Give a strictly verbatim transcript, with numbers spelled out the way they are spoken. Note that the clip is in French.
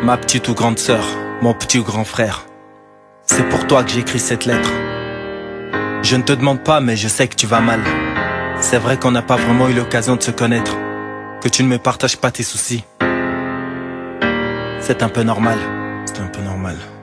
Ma petite ou grande sœur, mon petit ou grand frère, c'est pour toi que j'écris cette lettre. Je ne te demande pas, mais je sais que tu vas mal. C'est vrai qu'on n'a pas vraiment eu l'occasion de se connaître, que tu ne me partages pas tes soucis. C'est un peu normal, c'est un peu normal.